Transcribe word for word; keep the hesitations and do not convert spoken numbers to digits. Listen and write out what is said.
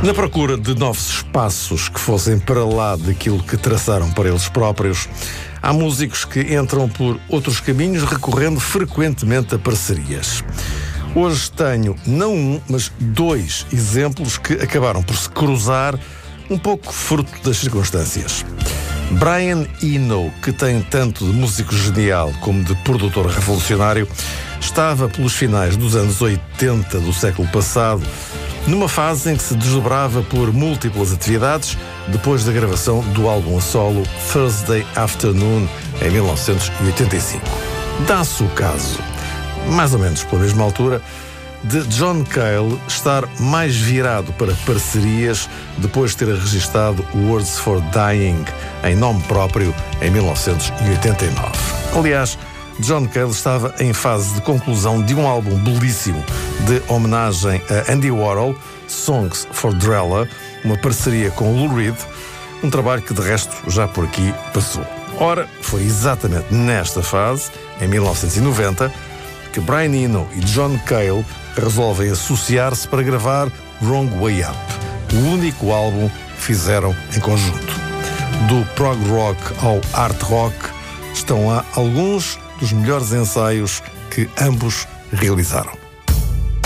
Na procura de novos espaços que fossem para lá daquilo que traçaram para eles próprios, há músicos que entram por outros caminhos, recorrendo frequentemente a parcerias. Hoje tenho não um, mas dois exemplos que acabaram por se cruzar, um pouco fruto das circunstâncias. Brian Eno, que tem tanto de músico genial como de produtor revolucionário, estava pelos finais dos anos oitenta do século passado, numa fase em que se desdobrava por múltiplas atividades, depois da gravação do álbum a solo Thursday Afternoon, em mil novecentos e oitenta e cinco. Dá-se o caso, mais ou menos pela mesma altura, de John Cale estar mais virado para parcerias depois de ter registado Words for Dying, em nome próprio, em mil novecentos e oitenta e nove. Aliás, John Cale estava em fase de conclusão de um álbum belíssimo de homenagem a Andy Warhol, Songs for Drella, uma parceria com Lou Reed, um trabalho que de resto já por aqui passou. Ora, foi exatamente nesta fase, em mil novecentos e noventa, que Brian Eno e John Cale resolvem associar-se para gravar Wrong Way Up, o único álbum que fizeram em conjunto. Do prog rock ao art rock, estão lá alguns dos melhores ensaios que ambos realizaram.